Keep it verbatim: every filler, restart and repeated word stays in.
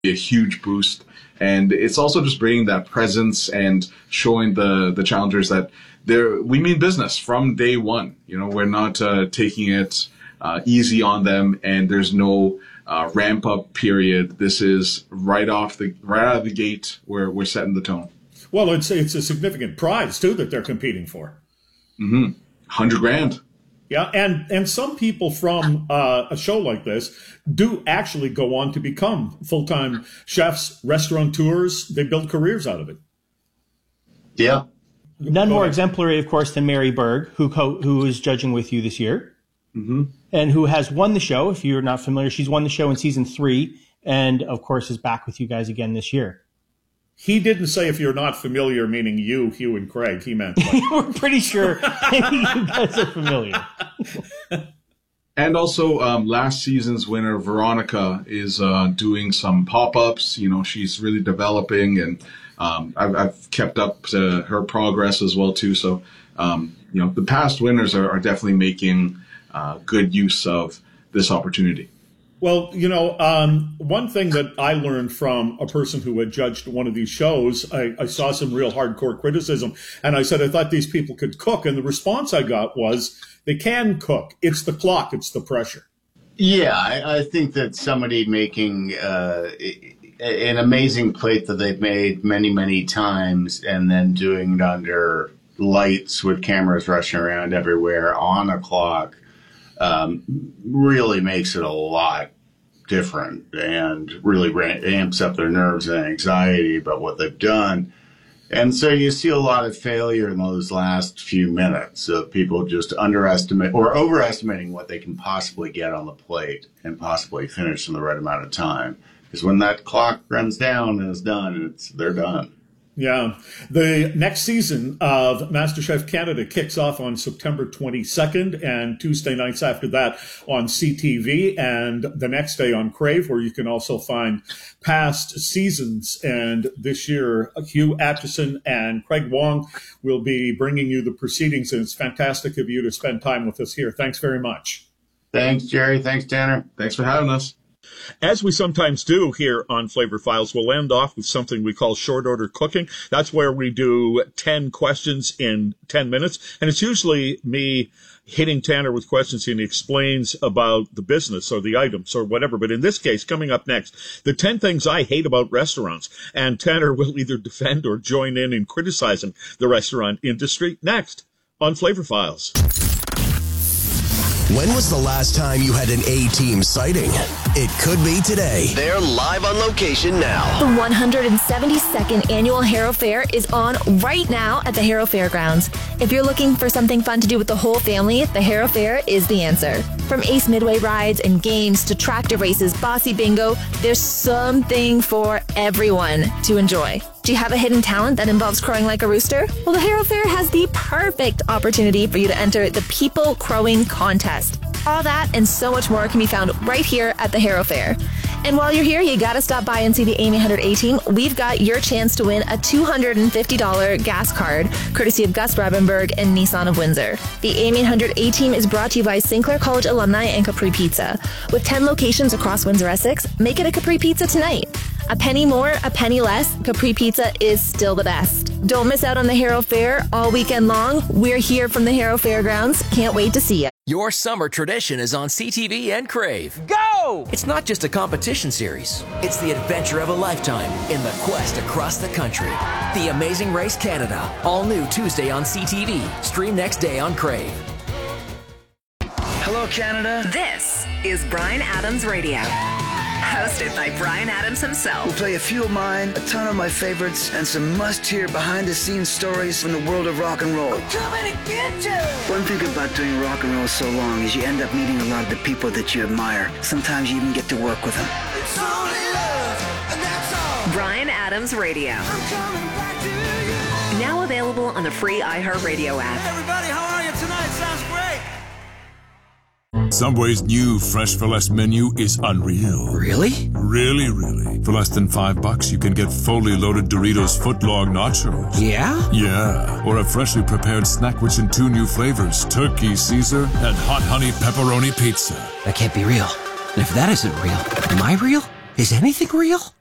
a huge boost. And it's also just bringing that presence and showing the, the challengers that they're, we mean business from day one. You know, we're not uh, taking it uh, easy on them, and there's no uh, ramp up period. This is right off the right out of the gate where we're setting the tone. Well, it's it's a significant prize too that they're competing for. Mm-hmm. Hundred grand. Yeah, and and some people from uh, a show like this do actually go on to become full-time chefs, restaurateurs. They build careers out of it. Yeah. None more exemplary, of course, than Mary Berg, who co- who is judging with you this year, mm-hmm. and who has won the show. If you're not familiar, she's won the show in season three, and of course is back with you guys again this year. He didn't say if you're not familiar, meaning you, Hugh, and Craig. He meant like, we're pretty sure you guys are familiar. And also, um, last season's winner, Veronica, is uh, doing some pop-ups. You know, she's really developing, and um, I've, I've kept up to her progress as well, too. So, um, you know, the past winners are, are definitely making uh, good use of this opportunity. Well, you know, um, one thing that I learned from a person who had judged one of these shows, I, I saw some real hardcore criticism, and I said I thought these people could cook, and the response I got was they can cook. It's the clock. It's the pressure. Yeah, I, I think that somebody making uh, an amazing plate that they've made many, many times and then doing it under lights with cameras rushing around everywhere on a clock Um, really makes it a lot different and really amps up their nerves and anxiety about what they've done. And so you see a lot of failure in those last few minutes of people just underestimate or overestimating what they can possibly get on the plate and possibly finish in the right amount of time. Because when that clock runs down and is done, it's they're done. Yeah. The next season of MasterChef Canada kicks off on September twenty-second, and Tuesday nights after that on C T V, and the next day on Crave, where you can also find past seasons. And this year, Hugh Acheson and Craig Wong will be bringing you the proceedings, and it's fantastic of you to spend time with us here. Thanks very much. Thanks, Jerry. Thanks, Tanner. Thanks for having us. As we sometimes do here on Flavor Files, we'll end off with something we call short order cooking. That's where we do ten questions in ten minutes. And it's usually me hitting Tanner with questions and he explains about the business or the items or whatever. But in this case, coming up next, the ten things I hate about restaurants. And Tanner will either defend or join in in criticizing the restaurant industry next on Flavor Files. When was the last time you had an A-Team sighting? It could be today. They're live on location now. The one hundred seventy-second Annual Harrow Fair is on right now at the Harrow Fairgrounds. If you're looking for something fun to do with the whole family, the Harrow Fair is the answer. From Ace Midway rides and games to tractor races, bossy bingo, there's something for everyone to enjoy. Do you have a hidden talent that involves crowing like a rooster? Well, the Harrow Fair has the perfect opportunity for you to enter the People Crowing Contest. All that and so much more can be found right here at the Harrow Fair. And while you're here, you gotta stop by and see the Amy one hundred A-Team. We've got your chance to win a two hundred fifty dollars gas card, courtesy of Gus Brabenberg and Nissan of Windsor. The Amy one hundred A-Team is brought to you by Saint Clair College alumni and Capri Pizza. With ten locations across Windsor, Essex, make it a Capri Pizza tonight. A penny more, a penny less, Capri Pizza is still the best. Don't miss out on the Harrow Fair all weekend long. We're here from the Harrow Fairgrounds. Can't wait to see you. Your summer tradition is on C T V and Crave. Go! It's not just a competition series. It's the adventure of a lifetime in the quest across the country. The Amazing Race Canada. All new Tuesday on C T V. Stream next day on Crave. Hello, Canada. This is Bryan Adams Radio. Hosted by Bryan Adams himself. We'll play a few of mine, a ton of my favorites, and some must-hear behind-the-scenes stories from the world of rock and roll. We're coming to get you! One thing about doing rock and roll so long is you end up meeting a lot of the people that you admire. Sometimes you even get to work with them. It's only love, and that's all. Bryan Adams Radio. I'm coming back to you. Now available on the free iHeartRadio app. Hey everybody, how are you tonight? Sounds great. Subway's new Fresh for Less menu is unreal. Really? Really, really. For less than five bucks, you can get fully loaded Doritos footlong nachos. Yeah? Yeah. Or a freshly prepared snack rich in two new flavors, Turkey Caesar and Hot Honey Pepperoni Pizza. That can't be real. And if that isn't real, am I real? Is anything real?